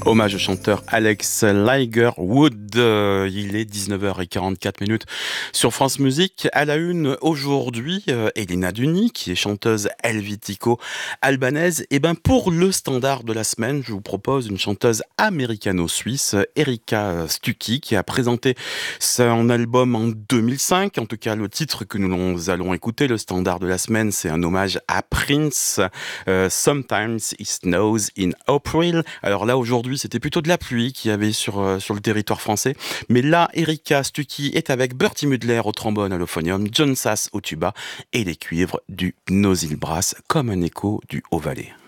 Hommage au chanteur Alex Ligerwood. Il est 19h44 sur France Musique. À la une aujourd'hui, Elina Duni, qui est chanteuse helvético-albanaise. Et ben pour le standard de la semaine, je vous propose une chanteuse américano-suisse, Erika Stucky, qui a présenté son album en 2005. En tout cas, le titre que nous allons écouter, le standard de la semaine, c'est un hommage à Prince. Sometimes it snows in April. Alors là, aujourd'hui, c'était plutôt de la pluie qu'il y avait sur le territoire français. Mais là, Erika Stucky est avec Bertie Mudler au trombone à l'euphonium, John Sass au tuba et les cuivres du Nosil Brass, comme un écho du Haut-Valais.